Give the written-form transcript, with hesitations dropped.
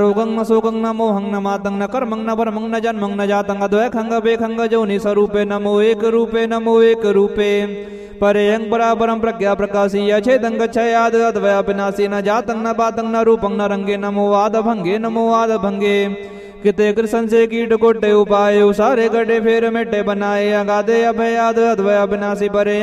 रोगं न शोकं न मोहं न मातं न कर्मं न परमं न जन्मं न जातं अद्वय खंग बेखंग जोनि स्वरूपे नमो एक रूपे परेयं परापरं प्रज्ञा प्रकाशी अछेदं गच्छयाद अद्वय विनाशी न जातं न बातं न रूपं न रंगे नमो आद भंगे किते कृष्ण से कीट कोटे उपाय सारे गड्ढे फेर मिटे बनाए अगाधे अभयाद अद्वय विनाशी परे